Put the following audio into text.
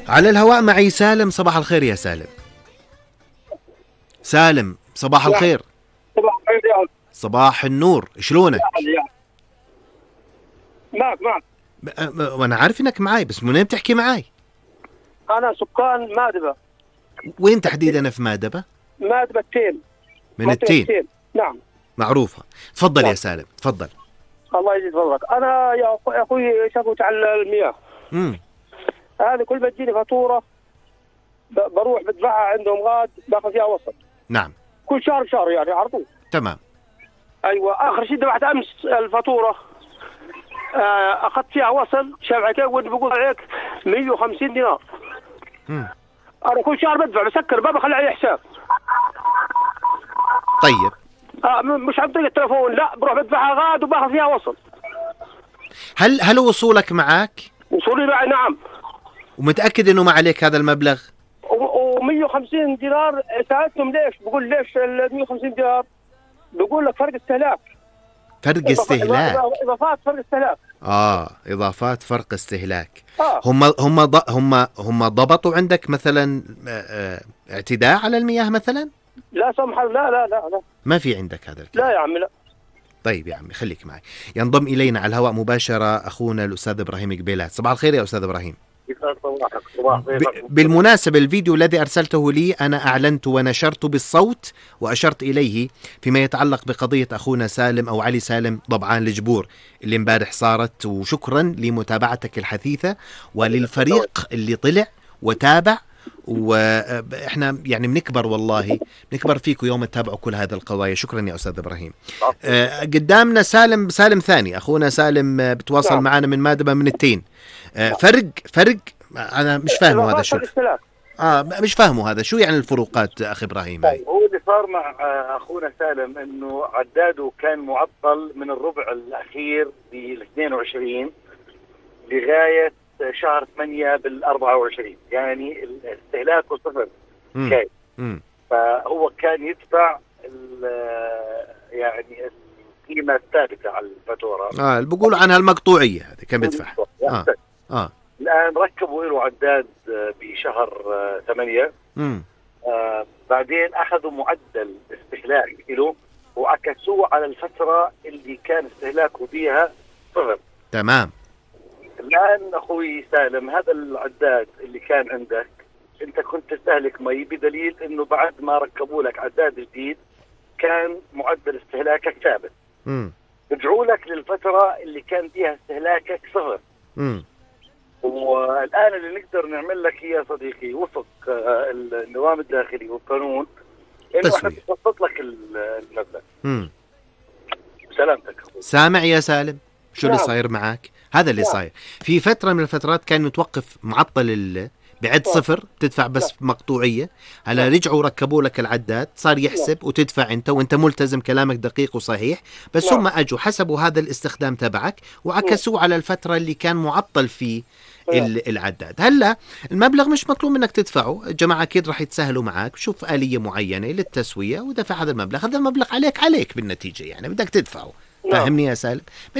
على الهواء معي سالم. صباح الخير يا سالم. سالم صباح الخير. صباح الخير يا صباح النور، شلونك؟ معك. وانا عارف انك معاي، بس منين بتحكي معاي؟ انا سكان مادبه. وين تحديدا في مادبه؟ مادبه التين. من التين. نعم معروفة. تفضل نعم. يا سالم تفضل. الله يجزيك فضلك. انا يا اخوي شكوت على المياه. هذه كل ما تجيني فاتوره بروح بدفعها عندهم غاد، باخذ فيها وسط. نعم. كل شهر بشهر يعني على طول. تمام. ايوه اخر شيء دفعت امس الفاتوره، اخذت فيها وصل شافعي كيف بقول عليك 150 دينار. انا كل شهر بدفع، بسكر ما بخلي عليه حساب. طيب. مش عن طريق التليفون، لا بروح بدفعها غاد وباخذ فيها وصل. هل وصولك معك؟ وصولي معي نعم. ومتأكد انه ما عليك هذا المبلغ؟ و150 دينار سألتهم ليش، بقول ليش ال 150 دينار؟ بقول لك فرق استهلاك. فرق استهلاك. اضافات فرق استهلاك. اضافات فرق استهلاك. هم ضبطوا عندك مثلا اعتداء على المياه مثلا؟ لا سمح الله، لا ما في عندك هذا الكلام. لا يا عمي لا. طيب يا عمي خليك معي. ينضم الينا على الهواء مباشرة اخونا الاستاذ ابراهيم قبيلات. صباح الخير يا استاذ ابراهيم. بالمناسبة الفيديو الذي أرسلته لي أنا أعلنت ونشرت بالصوت وأشرت إليه فيما يتعلق بقضية أخونا سالم أو علي سالم ضبعان الجبور اللي امبارح صارت. وشكرا لمتابعتك الحثيثة وللفريق اللي طلع وتابع، واحنا يعني بنكبر والله بنكبر فيكم يوم تتابعوا كل هذه القضايا. شكرا يا أستاذ إبراهيم. قدامنا سالم ثاني، أخونا سالم بتواصل معنا من مادبة من التين. فرق أنا مش فاهمه هذا شو. مش فاهمه هذا شو يعني الفروقات أخي إبراهيم. هو اللي صار مع أخونا سالم إنه عداده كان معطل من الربع الأخير بال 22 لغاية شهر 8 بال 24، يعني استهلاكه صفر كان. فهو كان يدفع يعني القيمة الثابتة على الفاتورة. اللي بقولوا عنها المقطوعية هذه كان بيدفع. الآن ركبوا له عداد بشهر 8. بعدين أخذوا معدل استهلاك له وعكسوه على الفترة اللي كان استهلاكه بيها صفر. تمام. الآن أخوي سالم هذا العداد اللي كان عندك أنت كنت تستهلك مي، بدليل أنه بعد ما ركبوا لك عداد جديد كان معدل استهلاكك ثابت. رجعوا لك للفترة اللي كان فيها استهلاكك صفر. والآن اللي نقدر نعمل لك يا صديقي وفق النظام الداخلي والقانون إنه احنا نوسط لك المبلغ. سلامتك. سامع يا سالم شو اللي صاير معك؟ هذا اللي صاير. في فترة من الفترات كان متوقف معطل بعد صفر، تدفع بس مقطوعية. هلا رجعوا ركبوا لك العداد، صار يحسب وتدفع انت، وانت ملتزم، كلامك دقيق وصحيح. بس هم اجوا حسبوا هذا الاستخدام تبعك وعكسوه على الفترة اللي كان معطل فيه العداد. هلا المبلغ مش مطلوب منك تدفعه، الجماعة اكيد راح يتسهلوا معك، شوف آلية معينة للتسوية ودفع هذا المبلغ. هذا المبلغ عليك بالنتيجة، يعني بدك تدفعه. فاهمني يا سالم؟